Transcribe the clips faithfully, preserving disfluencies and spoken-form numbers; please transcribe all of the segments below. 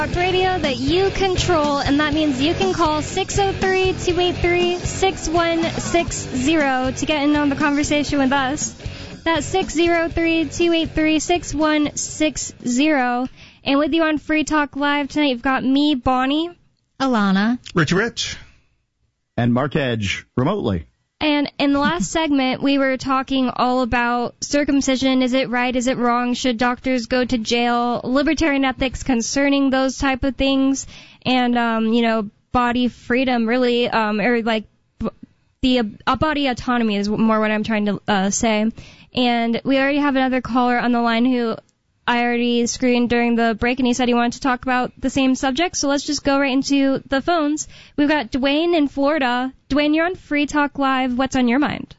Talk radio that you control, and that means you can call six oh three, two eight three, six one six zero to get in on the conversation with us. That's six oh three, two eight three, six one six zero. And with you on Free Talk Live tonight, you've got me, Bonnie, Alana, Richie Rich, and Mark Edge remotely. And in the last segment, we were talking all about circumcision. Is it right? Is it wrong? Should doctors go to jail? Libertarian ethics concerning those type of things. And, um, you know, body freedom, really, um, or like b- the uh, body autonomy is more what I'm trying to uh, say. And we already have another caller on the line who I already screened during the break, and he said he wanted to talk about the same subject, so let's just go right into the phones. We've got Dwayne in Florida. Dwayne, you're on Free Talk Live. What's on your mind?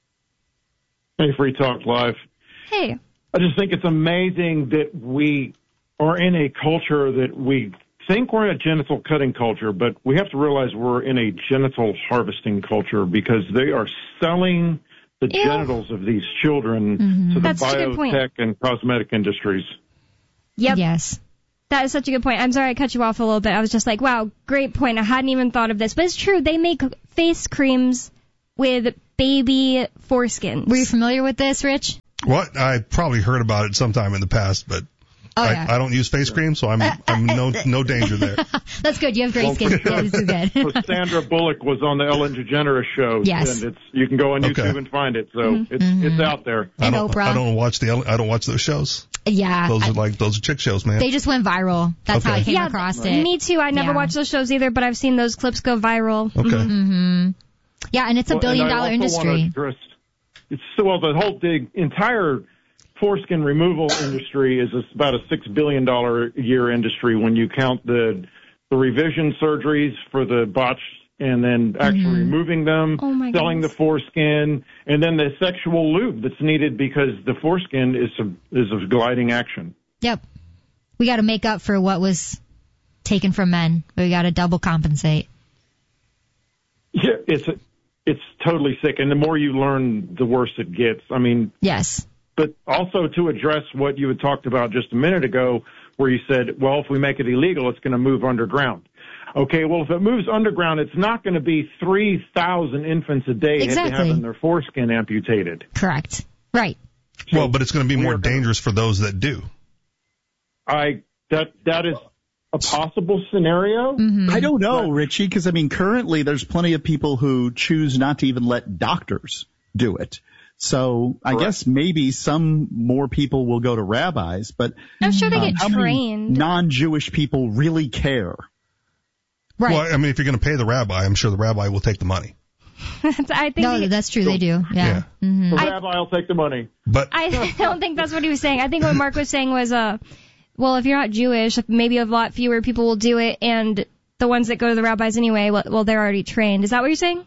Hey, Free Talk Live. Hey. I just think it's amazing that we are in a culture that we think we're in a genital cutting culture, but we have to realize we're in a genital harvesting culture because they are selling the Ew. genitals of these children mm-hmm. to the That's biotech and cosmetic industries. Yep. Yes. That is such a good point. I'm sorry I cut you off a little bit. I was just like, wow, great point. I hadn't even thought of this. But it's true. They make face creams with baby foreskin. Were you familiar with this, Rich? What? I probably heard about it sometime in the past, but oh, I, yeah. I don't use face cream, so I'm I'm no no danger there. That's good. You have great well, skin. Yeah, this is good. So Sandra Bullock was on the Ellen DeGeneres show. Yes. And it's you can go on YouTube Okay. and find it. So mm-hmm. it's it's out there. I And don't, Oprah. I don't watch the I don't watch those shows. Yeah. Those I, are like those are chick shows, man. they just went viral. That's Okay. how I came yeah, across it. Me too. I never Yeah. watched those shows either, but I've seen those clips go viral. Okay. Mm-hmm. Yeah, and it's a Well, billion and I dollar also industry. want to address, it's so well the whole the entire foreskin removal industry is about a six billion dollar a year industry when you count the the revision surgeries for the botched and then actually Mm-hmm. removing them, Oh my selling goodness. the foreskin, and then the sexual lube that's needed because the foreskin is a, is a gliding action. Yep. We got to make up for what was taken from men. We got to double compensate. Yeah, it's a, it's totally sick, and the more you learn, the worse it gets. I mean, Yes. but also to address what you had talked about just a minute ago, where you said, well, if we make it illegal, it's going to move underground. Okay, well, if it moves underground, it's not going to be three thousand infants a day Exactly. having their foreskin amputated. Correct. Right. Well, but it's going to be we more are gonna- dangerous for those that do. I that that is a possible scenario. Mm-hmm. I don't know, Richie, because, I mean, currently there's plenty of people who choose not to even let doctors do it. So I Correct. guess maybe some more people will go to rabbis, but I'm sure they um, get how many trained. non-Jewish people really care? Right. Well, I mean, if you're going to pay the rabbi, I'm sure the rabbi will take the money. I think no, the- that's true. They do. Yeah. Yeah. Mm-hmm. The I- rabbi will take the money. But I don't think that's what he was saying. I think what Mark was saying was, uh, well, if you're not Jewish, maybe a lot fewer people will do it, and the ones that go to the rabbis anyway, well, well they're already trained. Is that what you're saying?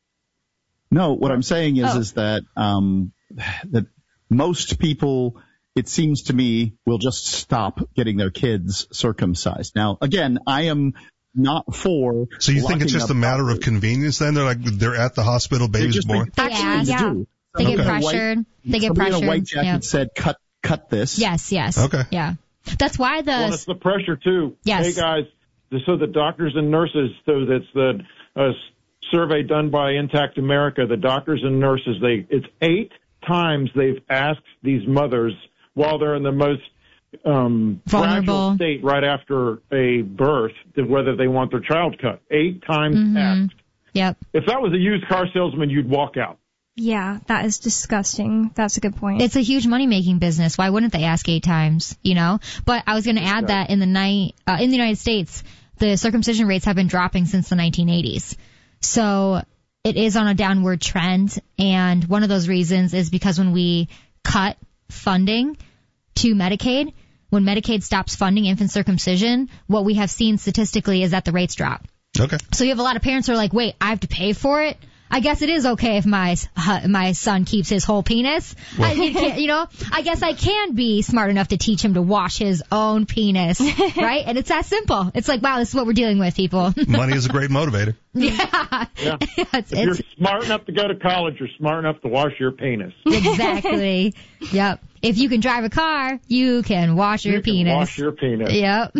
No, what I'm saying is, Oh. is that, um, that most people, it seems to me, will just stop getting their kids circumcised. Now, again, I am not for. so you think locking it's just up a matter of doctors. convenience then? They're like they're at the hospital, They baby's just born. They Actually, ask. yeah. do. They get Somebody in a pressured. white- They get somebody pressured. in a white jacket Yeah. said, cut, cut this. Yes, yes. Okay. Yeah. That's why the... Well, it's the pressure too. Yes. Hey guys, so the doctors and nurses, so that's the uh, survey done by Intact America. The doctors and nurses, they it's eight times they've asked these mothers while they're in the most um, Vulnerable. fragile state right after a birth to whether they want their child cut. Eight times Mhm. asked. Yep. If that was a used car salesman, you'd walk out. Yeah, that is disgusting. That's a good point. It's a huge money-making business. Why wouldn't they ask eight times, you know? But I was going to add that in the night, uh, in the United States, the circumcision rates have been dropping since the nineteen eighties. So it is on a downward trend. And one of those reasons is because when we cut funding to Medicaid, when Medicaid stops funding infant circumcision, what we have seen statistically is that the rates drop. Okay. So you have a lot of parents who are like, wait, I have to pay for it? I guess it is okay if my uh, my son keeps his whole penis. I, you, can't, you know, I guess I can be smart enough to teach him to wash his own penis, right? And it's that simple. It's like, wow, this is what we're dealing with, people. Money is a great motivator. Yeah. Yeah. it's, If you're it's, smart enough to go to college, you're smart enough to wash your penis. exactly. Yep. If you can drive a car, you can wash your You can penis. wash your penis. Yep.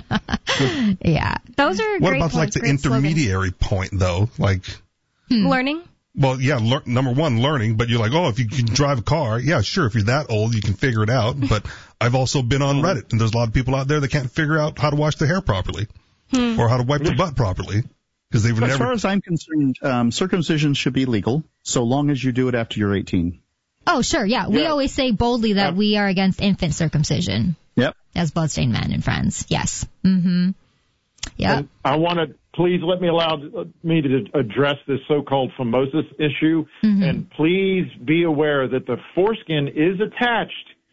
yeah. Those are What great about like points, the great slogans. intermediary point though? Like, Learning? well, yeah, lear- number one, learning, but you're like, oh, if you can drive a car, yeah, sure, if you're that old, you can figure it out. But I've also been on Reddit, and there's a lot of people out there that can't figure out how to wash their hair properly or how to wipe their butt properly because they've As never. far as I'm concerned, um, circumcision should be legal so long as you do it after you're eighteen. Oh, sure. Yeah. We Yeah. always say boldly that Yeah. we are against infant circumcision Yep. as Bloodstained Men and Friends. Yes. Mm-hmm. Yep. And I want to please let me allow me to address this so-called phimosis issue, Mm-hmm. and please be aware that the foreskin is attached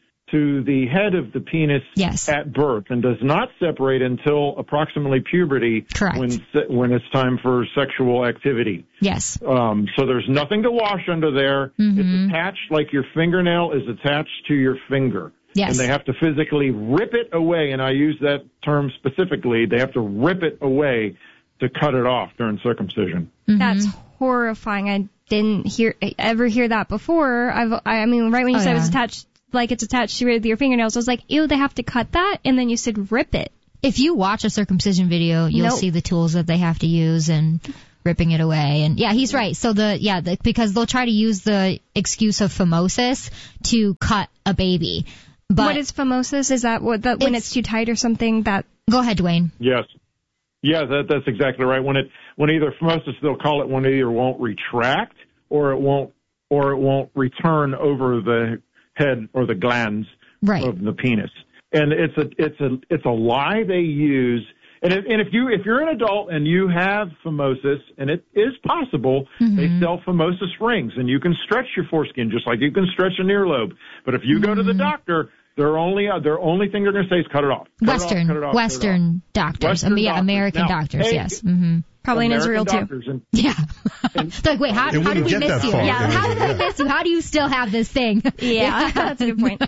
to the head of the penis Yes. at birth and does not separate until approximately puberty. Correct. When se- when it's time for sexual activity. Yes. Um, so there's nothing to wash under there. Mm-hmm. It's attached like your fingernail is attached to your finger. Yes. And they have to physically rip it away, and I use that term specifically. They have to rip it away to cut it off during circumcision. Mm-hmm. That's horrifying. I didn't hear ever hear that before. I've, I mean, right when you Oh, said it was yeah. attached, like it's attached to your fingernails, I was like, ew, they have to cut that? And then you said rip it. If you watch a circumcision video, you'll Nope. see the tools that they have to use and ripping it away. And yeah, he's right. So the, yeah, the, because they'll try to use the excuse of phimosis to cut a baby. But What is phimosis? Is that what that when It's- it's too tight or something that go ahead, Dwayne. Yes. Yeah, that, that's exactly right. When it when either phimosis, they'll call it when it either won't retract or it won't or it won't return over the head or the glands Right. of the penis. And it's a it's a it's a lie they use. And if, and if you if you're an adult and you have phimosis, and it is possible, Mm-hmm. they sell phimosis rings, and you can stretch your foreskin just like you can stretch an earlobe. But if you go to the Mm-hmm. doctor, their only uh, their only thing they're going to say is cut it off. Cut Western, it off, cut it off, cut it off. Western doctors. Western I mean, yeah, doctors. American Now, doctors, hey, yes. hmm probably in American Israel too. doctors, and Yeah. They're like, wait, how, It how did wouldn't we get miss that you? far. Yeah, how did Yeah. we miss you? How do you still have this thing? Yeah, that's a good point.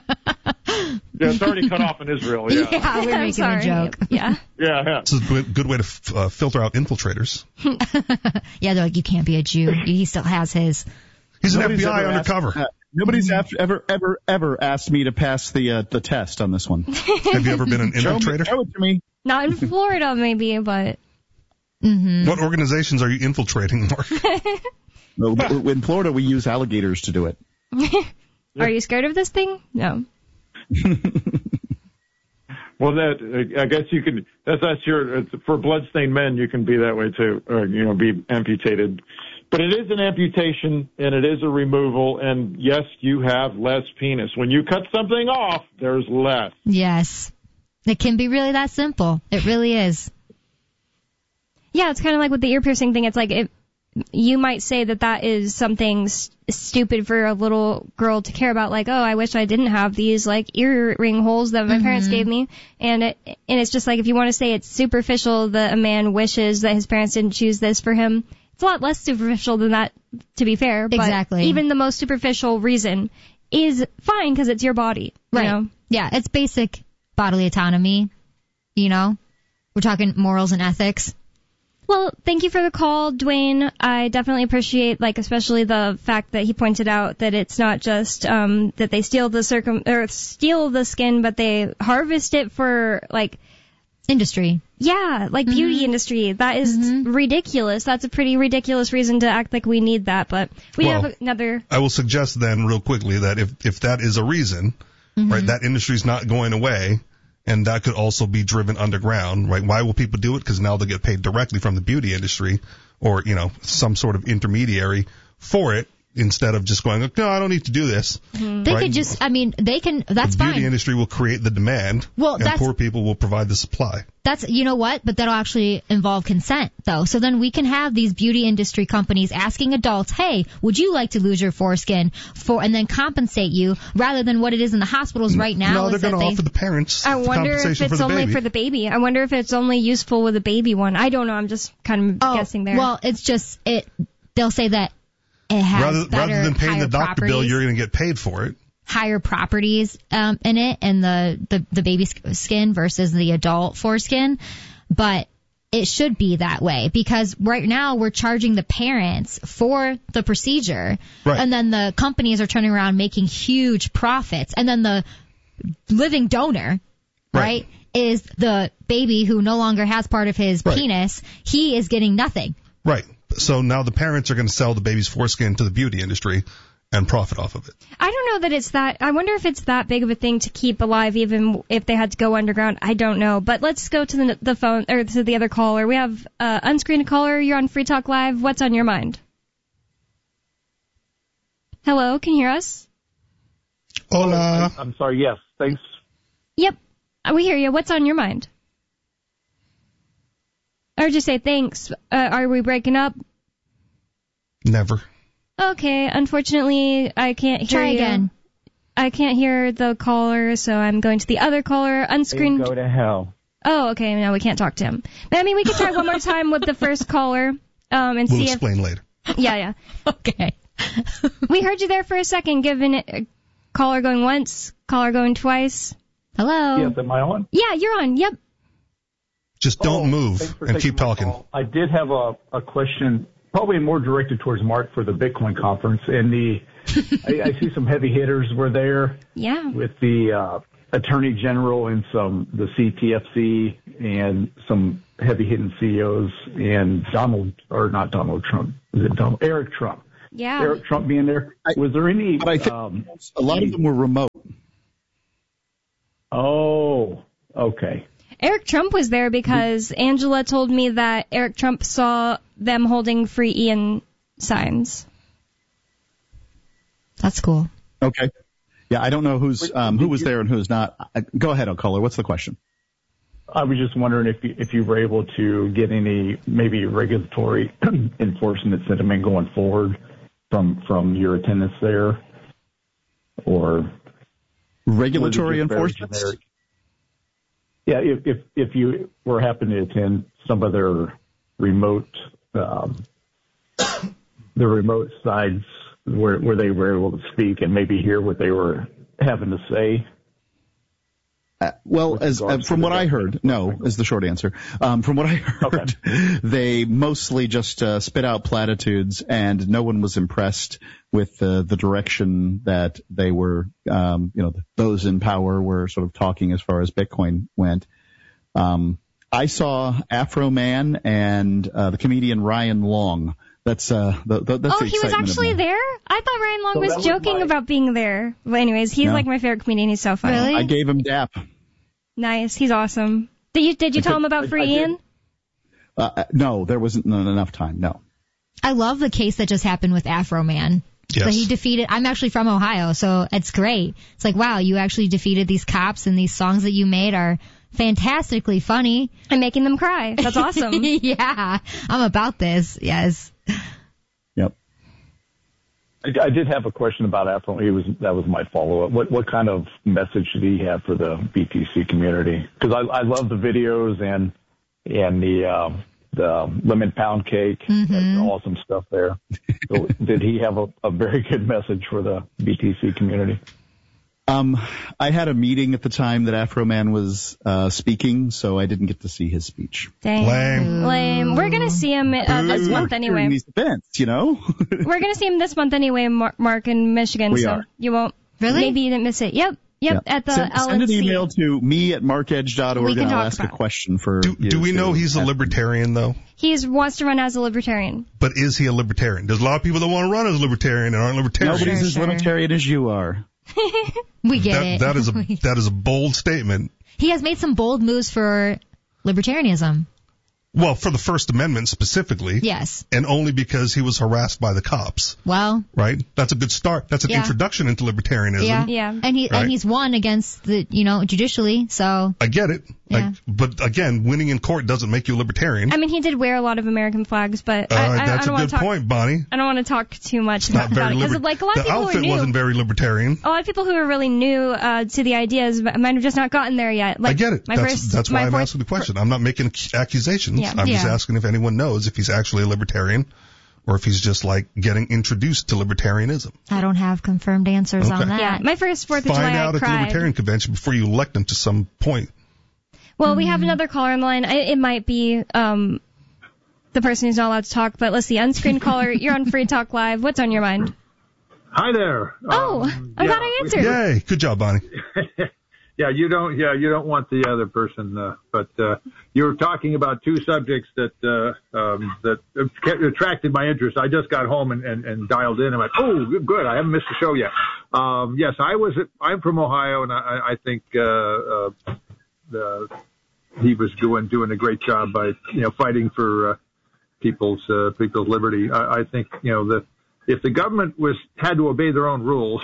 Yeah, it's already cut off in Israel. Yeah, yeah, Yeah, we're I'm making sorry. a joke. Yeah. yeah. It's a good good way to f- uh, filter out infiltrators. Yeah, they're like, you can't be a Jew. He still has his. He's an Nobody's F B I ever asked- undercover. uh, nobody's af- ever, ever, ever asked me to pass the uh, the test on this one. Have you ever been an Show, me, infiltrator? show it to me. Not in Florida, maybe, but Mm-hmm. What organizations are you infiltrating, Mark? No, in Florida, we use alligators to do it. are you scared of this thing? No. Well, that I guess you can. That's that's your it's, for bloodstained men. You can be that way too, or you know, be amputated. But it is an amputation and it is a removal. And yes, you have less penis when you cut something off. There's less. Yes. It can be really that simple. It really is. Yeah, it's kind of like with the ear piercing thing. It's like if you might say that that is something s- stupid for a little girl to care about, like, oh, I wish I didn't have these like earring holes that my parents gave me, and it, and it's just like if you want to say it's superficial that a man wishes that his parents didn't choose this for him, it's a lot less superficial than that, to be fair. But Exactly. even the most superficial reason is fine because it's your body, you Right. know? Yeah, it's basic bodily autonomy. You know, we're talking morals and ethics. Well, thank you for the call, Dwayne. I definitely appreciate, like, especially the fact that he pointed out that it's not just um that they steal the circum or steal the skin, but they harvest it for like Industry. yeah, like beauty industry. That is ridiculous. That's a pretty ridiculous reason to act like we need that. But we Well, have another. I will suggest then real quickly that if, if that is a reason, right, that industry's not going away, and that could also be driven underground, right? Why will people do it? Because now they get paid directly from the beauty industry or, you know, some sort of intermediary for it instead of just going, no, I don't need to do this. They Right. could just, I mean, they can, that's The beauty fine. industry will create the demand, Well, and that's- poor people will provide the supply. That's, you know what? But that'll actually involve consent, though. So then we can have these beauty industry companies asking adults, hey, would you like to lose your foreskin for, and then compensate you rather than what it is in the hospitals right now. No, they're is that going to they, offer the parents I wonder if compensation it's for the only baby. for the baby. I wonder if it's only useful with a baby one. I don't know. I'm just kind of oh, guessing there. Well, it's just, it, they'll say that it has rather, better, rather than paying higher the doctor properties, bill, you're going to get paid for it. higher properties um, in it, and the, the, the baby skin versus the adult foreskin. But it should be that way, because right now we're charging the parents for the procedure, right. and then the companies are turning around making huge profits, and then the living donor, right, right is the baby who no longer has part of his right. penis. He is getting nothing. Right. So now the parents are going to sell the baby's foreskin to the beauty industry and profit off of it. I don't know that it's that. I wonder if it's that big of a thing to keep alive, even if they had to go underground. I don't know. But let's go to the, the phone, or to the other caller. We have uh, unscreened caller. You're on Free Talk Live. What's on your mind? Hello, can you hear us? Hola. I'm sorry. Yes. Thanks. Yep, we hear you. What's on your mind? Or just say thanks. Uh, are we breaking up? Never. Okay, unfortunately, I can't hear Try you. again. I can't hear the caller, so I'm going to the other caller. Unscreened. Go to hell. Oh, okay, no, we can't talk to him. But, I mean, we could try one more time with the first caller, um, and we'll see explain if... later. Yeah, yeah. Okay. We heard you there for a second, giving it a caller going once, caller going twice. Hello? Yes, am I on? Yeah, you're on, yep. Just don't oh, move and keep talking. Call. I did have a, a question, probably more directed towards Mark for the Bitcoin conference. And the I, I see some heavy hitters were there. Yeah. With the uh, Attorney General and some the C T F C and some heavy hitting C E Os and Donald or not Donald Trump. Is it Donald Eric Trump? Yeah. Eric Trump being there. Was there any? But I think um, a lot of them were remote. Oh, okay. Eric Trump was there because Angela told me that Eric Trump saw them holding Free Ian signs. That's cool. Okay. Yeah, I don't know who's um, who was there and who's not. I, go ahead, caller. What's the question? I was just wondering if you, if you were able to get any maybe regulatory enforcement sentiment going forward from from your attendance there, or regulatory enforcement. Yeah, if, if if you were happen to attend some of their remote um, the remote sides where where they were able to speak and maybe hear what they were having to say. Uh, well, as uh, from what I heard, no, is the short answer. Um, from what I heard, okay. They mostly just uh, spit out platitudes, and no one was impressed with uh, the direction that they were, um, you know, those in power were sort of talking as far as Bitcoin went. Um, I saw Afro Man and uh, the comedian Ryan Long. That's uh, the, the, that's oh, the he was actually there? I thought Ryan Long so was joking was my... about being there. But anyways, he's no. like my favorite comedian. He's so funny. Really? I gave him dap. Nice. He's awesome. Did you did you I tell could, him about I, Free I Ian? Uh, no, there wasn't enough time. No. I love the case that just happened with Afro Man. Yes. So he defeated, I'm actually from Ohio, so it's great. It's like, wow, you actually defeated these cops, and these songs that you made are fantastically funny. And making them cry. That's awesome. Yeah, I'm about this, yes. Yep. I, I did have a question about Afro. He was that was my follow up. What what kind of message did he have for the B T C community? Because I I love the videos and and the uh, the lemon pound cake. Mm-hmm. That's awesome stuff there. So did he have a, a very good message for the B T C community? Um, I had a meeting at the time that Afro Man was uh, speaking, so I didn't get to see his speech. Dang. Lame. Lame. We're going to see him uh, this month anyway. These events, you know? We're going to see him this month anyway, Mark, in Michigan. We so are. You won't. Really? Maybe you didn't miss it. Yep. Yep. Yeah. At the send, L N C. Send an email to me at mark edge dot org and I'll ask a about. question for do, you. Do we know to he's a libertarian, though? He wants to run as a libertarian. But is he a libertarian? There's a lot of people that want to run as a libertarian and aren't libertarians. Nobody's Sure, as sure. libertarian as you are. We get that, it. That is a that is a bold statement. He has made some bold moves for libertarianism. Well, for the First Amendment specifically. Yes. And only because he was harassed by the cops. Well. Right? That's a good start. That's an yeah. introduction into libertarianism. Yeah. Yeah. And he right? and he's won against the, you know, judicially, so. I get it. Yeah. I, but again, winning in court doesn't make you a libertarian. I mean, he did wear a lot of American flags, but uh, I, I, that's I don't a good talk, point, Bonnie. I don't want to talk too much Not about very it because, liber- like, a lot of the people who are outfit new, wasn't very libertarian. a lot of people who are really new uh, to the ideas might have just not gotten there yet. Like, I get it. My That's, first, that's why my I'm fourth, asking the question. I'm not making accusations. Yeah. I'm just Yeah. asking if anyone knows if he's actually a libertarian or if he's just like getting introduced to libertarianism. I don't have confirmed answers Okay. on that. Yeah, my first Fourth of July, Find out I at the cried. Libertarian Convention before you elect him to some point. Well, we have another caller on the line. I, it might be um the person who's not allowed to talk, but let's see. Unscreened caller, you're on Free Talk Live. What's on your mind? Hi there. Oh, Um, I'm yeah, glad I answered. Yay! Good job, Bonnie. yeah, you don't. Yeah, you don't want the other person. Uh, but uh, you were talking about two subjects that uh, um, that attracted my interest. I just got home and, and, and dialed in. and went, oh, good. I haven't missed the show yet. Um, yes, I was. I'm from Ohio, and I, I think uh, uh, the, he was doing doing a great job by you know fighting for uh, people's uh, people's liberty. I, I think you know the. If the government was had to obey their own rules,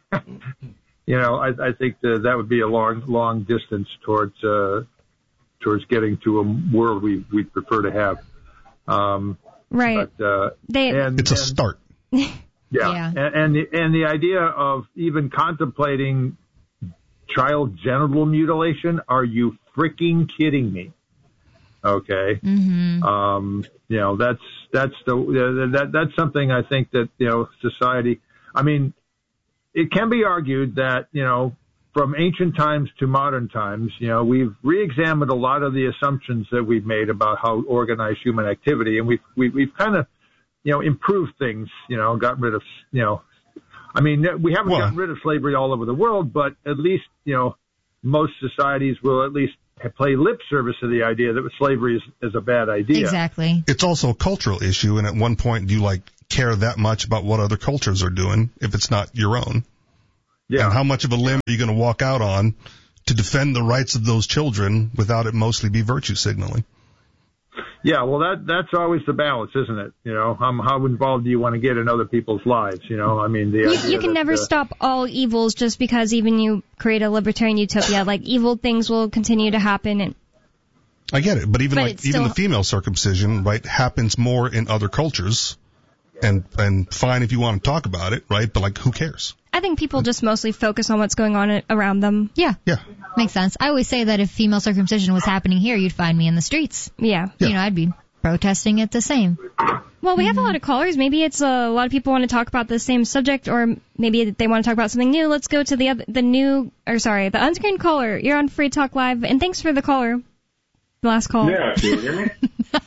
you know, I, I think that, that would be a long, long distance towards uh, towards getting to a world we we prefer to have. Um, Right. But, uh, They. and, It's a and- start. Yeah, Yeah. And, and the and the idea of even contemplating child genital mutilation. Are you freaking kidding me? Okay. Mm-hmm. Um, you know, that's, that's the, uh, that, that's something I think that, you know, society, I mean, it can be argued that, you know, from ancient times to modern times, you know, we've re-examined a lot of the assumptions that we've made about how organized human activity, and we've, we've, we've kind of, you know, improved things, you know, gotten rid of, you know, I mean, we haven't Well, gotten rid of slavery all over the world, but at least, you know, most societies will at least play lip service to the idea that slavery is, is a bad idea. Exactly. It's also a cultural issue, and at one point, do you like care that much about what other cultures are doing if it's not your own? Yeah. And how much of a limb are you going to walk out on to defend the rights of those children without it mostly be virtue signaling? Yeah, well, that that's always the balance, isn't it? You know, how, how involved do you want to get in other people's lives? You know, I mean, the You, idea you can that, never uh, stop all evils just because even you create a libertarian utopia. Like, evil things will continue to happen. And I get it, but even But like it's even still- the female circumcision, right, happens more in other cultures, and and fine if you want to talk about it, right? But like, who cares? I think people just mostly focus on what's going on around them. Yeah. Yeah. Makes sense. I always say that if female circumcision was happening here, you'd find me in the streets. Yeah. Yeah. You know, I'd be protesting it the same. Well, we have a lot of callers. Maybe it's a, a lot of people want to talk about the same subject, or maybe they want to talk about something new. Let's go to the other, the new, or sorry, the unscreened caller. You're on Free Talk Live, and thanks for the caller. The last call. Yeah, can you hear me?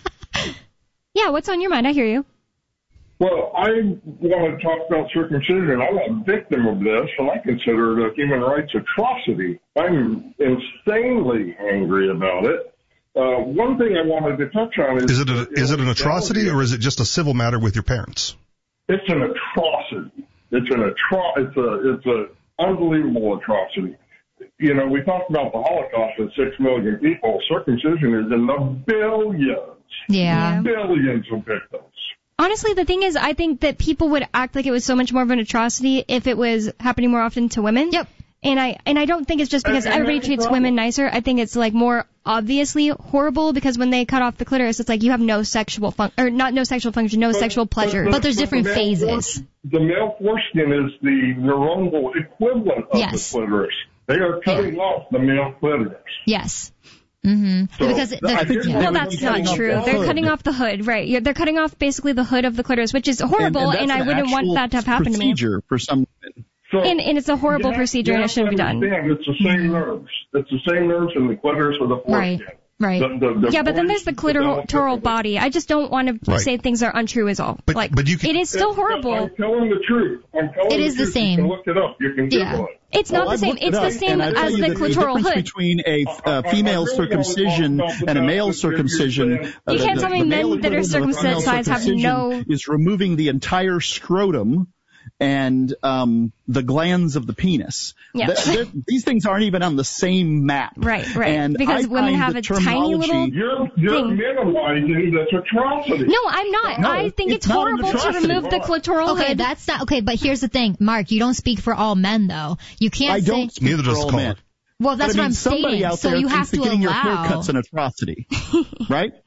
Yeah, what's on your mind? I hear you. Well, I want to talk about circumcision. I'm a victim of this, and I consider it a human rights atrocity. I'm insanely angry about it. Uh, one thing I wanted to touch on is... Is it a, is it an atrocity, or is it just a civil matter with your parents? It's an atrocity. It's an atro- It's a it's a unbelievable atrocity. You know, we talked about the Holocaust and six million people. Circumcision is in the billions, Yeah. billions of victims. Honestly, the thing is, I think that people would act like it was so much more of an atrocity if it was happening more often to women. Yep. And I and I don't think it's just because And- and everybody that's the treats problem. women nicer. I think it's like more obviously horrible because when they cut off the clitoris, it's like you have no sexual fun or not no sexual function, no sexual pleasure. But there's the different male phases. fore- the male foreskin is the neuronal equivalent of Yes. the clitoris. They are cutting off the male clitoris. Yes. Mm-hmm. So, because I the, think yeah. Well, They're that's cutting not off true. the They're hood. cutting off the hood, right? Yeah, they're cutting off basically the hood of the clitoris, which is horrible, and, and, that's I an wouldn't want actual that to have happened to me. procedure for some women. So And, and it's a horrible you have- procedure, you and it have shouldn't be to done. understand It's the same nerves. It's the same nerves in the clitoris or the Right. foreskin. Right. The, the, the Yeah, but then there's the voice develops clitoral differently. body. I just don't want to Right. say things are untrue is all. But- like, but you can- it is still I'm horrible. telling the truth. I'm telling It the is the truth. same. You can look it up. You can Google Yeah. it. It's not Well, the I've same. looked it It's the up, same and I'll tell as you the that clitoral difference hood. between a I- uh, I- female I really circumcision wanna talk about and a the male fact that you're circumcision. saying- uh, You the- can't the- tell me the male men that are equivalent of a female circumcised have circumcision no- is removing the entire scrotum and um, the glands of the penis. Yeah. Th- th- these things aren't even on the same map. Right, right. And Because I women find have the a tiny terminology- little- You're, you're thing. minimizing this atrocity. No, I'm not. No, I think it's it's, not an horrible to atrocity. remove the clitoral Okay, hood. that's not okay. But here's the thing, Mark. You don't speak for all men, though. You can't I say. don't speak Neither for does all the caller. men. Well, that's but I mean, what I'm somebody saying. out So there you thinks have that to getting your hair allow. cut's an atrocity, right?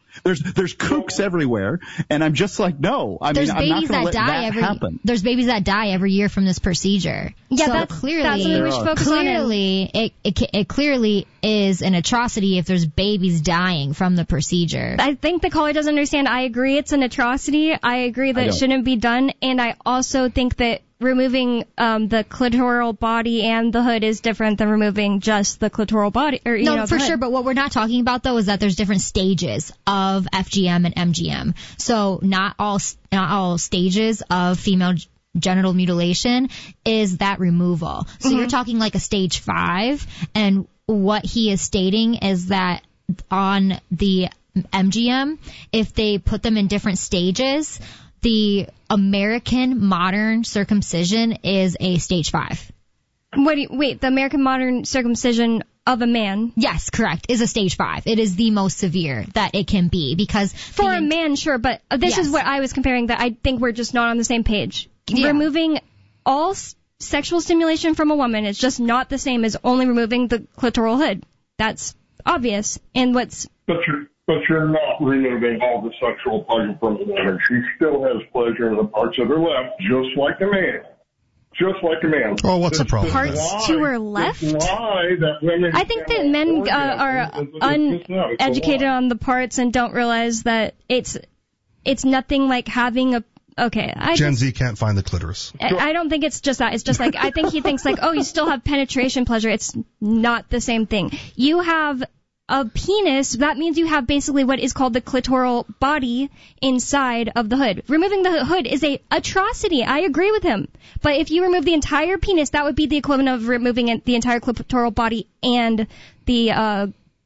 There's there's kooks everywhere, and I'm just like, no. I there's mean, I'm not babies going to that let die that every. happen. There's babies that die every year from this procedure. Yeah, so that's clearly, that's something we should focus clearly, on. It, it it clearly is an atrocity if there's babies dying from the procedure. I think the caller doesn't understand. I agree it's an atrocity. I agree that I it don't. shouldn't be done, and I also think that removing um, the clitoral body and the hood is different than removing just the clitoral body. Or, you no, know, for the sure. hood. But what we're not talking about though is that there's different stages of F G M and M G M. So not all not all stages of female g- genital mutilation is that removal. So Mm-hmm. you're talking like a stage five, and what he is stating is that on the M G M, if they put them in different stages, the American modern circumcision is a stage five. What do you, wait, the American modern circumcision of a man. Yes, correct. Is a stage five. It is the most severe that it can be because For the, a man, sure, but this Yes. is what I was comparing that I think we're just not on the same page. Yeah. Removing all s- sexual stimulation from a woman is just not the same as only removing the clitoral hood. That's obvious. And what's But you're, but you're not removing all the sexual pleasure from a woman. She still has pleasure in the parts of her left, just like a man. Just like a man. Oh, what's the problem? Parts lie- to her left? this lie that women I think that cannot men uh, orgasm are is- is just not. It's a uneducated lie. on the parts and don't realize that it's it's nothing like having a okay. I Gen just, Z can't find the clitoris. I I don't think it's just that. It's just like I think he thinks like, oh, you still have penetration pleasure. It's not the same thing. You have a penis. That means you have basically what is called the clitoral body inside of the hood. Removing the hood is a atrocity. I agree with him. But if you remove the entire penis, that would be the equivalent of removing it- the entire clitoral body and the uh,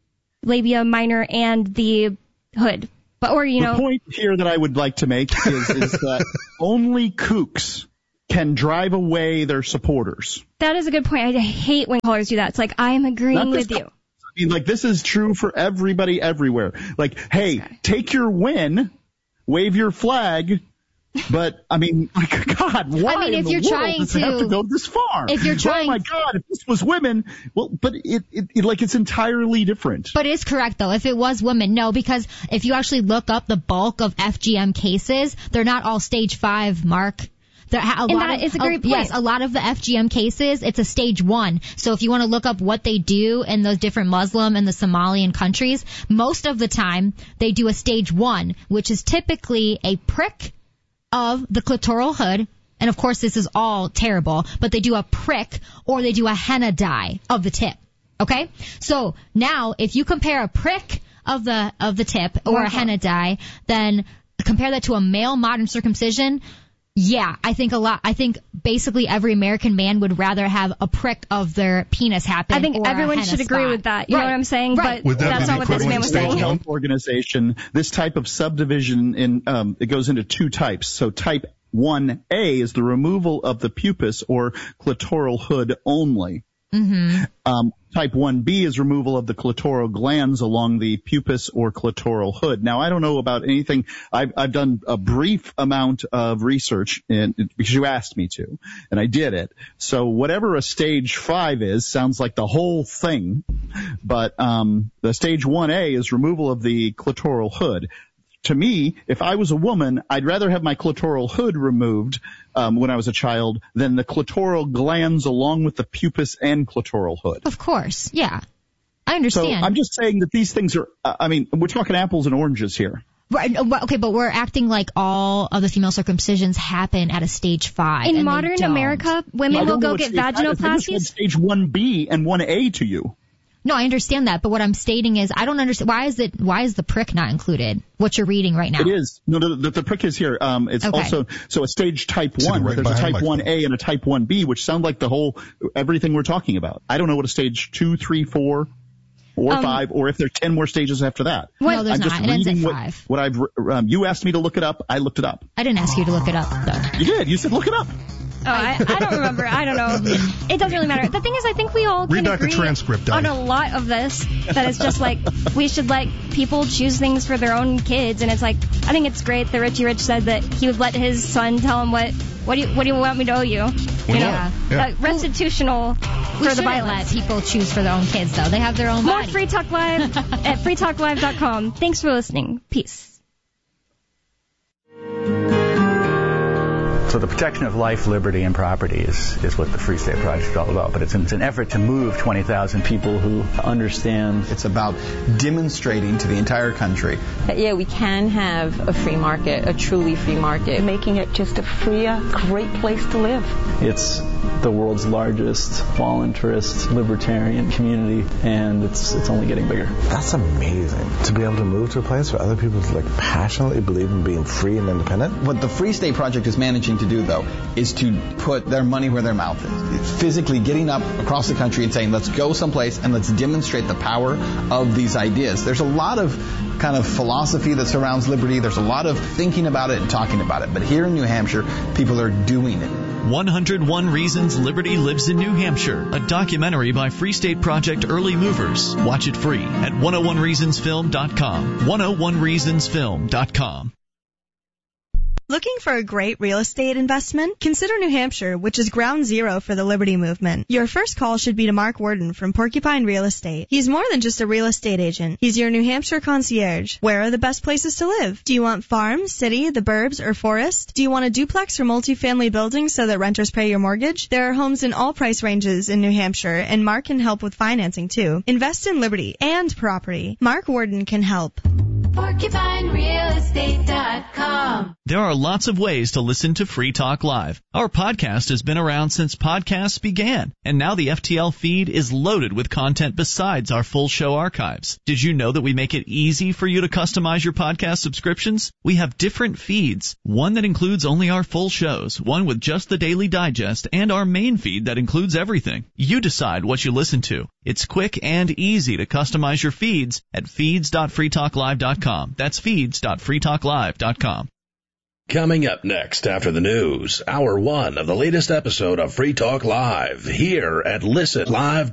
labia minor and the hood. But or you The know. point here that I would like to make is, is that only kooks can drive away their supporters. That is a good point. I hate when callers do that. It's like, I'm agreeing Not with this you. I mean, like, this is true for everybody everywhere. Like, hey, take your win, wave your flag, but, I mean, like, God, why I mean, in if the you're world trying does it have to- to go this far? if you're trying- Oh, my God, if this was women, well, but it, it, it like, it's entirely different. But it is correct, though. If it was women, no, because if you actually look up the bulk of F G M cases, they're not all stage five, Mark. There, a And lot that of, is a great point. Yes, a lot of the F G M cases, it's a stage one. So if you want to look up what they do in those different Muslim and the Somalian countries, most of the time they do a stage one, which is typically a prick of the clitoral hood. And of course, this is all terrible, but they do a prick or they do a henna dye of the tip. Okay? So now, if you compare a prick of the, of the tip or a henna dye, then compare that to a male modern circumcision. Yeah, I think a lot, I think basically every American man would rather have a prick of their penis happen. I think or a everyone henna should agree spot. with that. You know Right. what I'm saying? Right. But Would that that's be not what this equivalent man to was stage saying. one? Health Organization, this type of subdivision in um, it goes into two types. So type one A is the removal of the pupus or clitoral hood only. Mm-hmm. Um, type one B is removal of the clitoral glands along the pupus or clitoral hood. Now, I don't know about anything. I've, I've done a brief amount of research in, because you asked me to, and I did it. So whatever a stage five is sounds like the whole thing, but um, the stage one A is removal of the clitoral hood. To me, if I was a woman, I'd rather have my clitoral hood removed um, when I was a child than the clitoral glands along with the pupus and clitoral hood. Of course. Yeah. I So understand. I'm just saying that these things are, uh, I mean, we're talking apples and oranges here. Right, uh, okay, but we're acting like all of the female circumcisions happen at a stage five. In and they modern don't. America, women I will don't know go what get stage- I just said vaginoplasties. stage one B and one A to you. No, I understand that, but what I'm stating is I don't understand why is it why is the prick not included? What you're reading right now? It is. No, the, the, the prick is here. Um, it's Okay. also, so a stage type Sitting one, right there's a behind type my one phone. A and a type one B, which sound like the whole, everything we're talking about. I don't know what a stage two, three, four, or Um, five, or if there are ten more stages after that. No, there's I'm just not. It ends at reading what, five. what I've, um, you asked me to look it up. I looked it up. I didn't ask you to look it up though. You did. You said look it up. Oh, I, I don't remember. I don't know. It doesn't really matter. The thing is, I think we all Read can back the agree transcript, on Donnie. a lot of this. That it's just like we should let people choose things for their own kids, and it's like I think it's great that Richie Rich said that he would let his son tell him what What do you What do you want me to owe you? Well, You know, yeah. Yeah. uh, restitutional We for the shouldn't let violence. people choose for their own kids, though. They have their own More body. Free Talk Live at free talk live dot com. Thanks for listening. Peace. So the protection of life, liberty, and property is, is what the Free State Project is all about. But it's an, it's an effort to move twenty thousand people who understand. It's about demonstrating to the entire country that, yeah, we can have a free market, a truly free market. Making it just a freer, great place to live. It's the world's largest voluntarist libertarian community, and it's it's only getting bigger. That's amazing, to be able to move to a place where other people like passionately believe in being free and independent. What the Free State Project is managing to do, though, is to put their money where their mouth is. It's physically getting up across the country and saying, let's go someplace and let's demonstrate the power of these ideas. There's a lot of kind of philosophy that surrounds liberty. There's a lot of thinking about it and talking about it. But here in New Hampshire, people are doing it. one hundred one Reasons Liberty Lives in New Hampshire, a documentary by Free State Project Early Movers. Watch it free at one oh one reasons film dot com. one oh one reasons film dot com. Looking for a great real estate investment? Consider New Hampshire, which is ground zero for the Liberty Movement. Your first call should be to Mark Worden from Porcupine Real Estate. He's more than just a real estate agent. He's your New Hampshire concierge. Where are the best places to live? Do you want farm, city, the burbs, or forest? Do you want a duplex or multifamily building so that renters pay your mortgage? There are homes in all price ranges in New Hampshire, and Mark can help with financing too. Invest in liberty and property. Mark Worden can help. Porcupine Real Estate dot com. There are lots of ways to listen to Free Talk Live. Our podcast has been around since podcasts began, and now the F T L feed is loaded with content besides our full show archives. Did you know that we make it easy for you to customize your podcast subscriptions? We have different feeds, one that includes only our full shows, one with just the Daily Digest, and our main feed that includes everything. You decide what you listen to. It's quick and easy to customize your feeds at feeds dot free talk live dot com. That's feeds dot free talk live dot com. Coming up next after the news, hour one of the latest episode of Free Talk Live here at listen live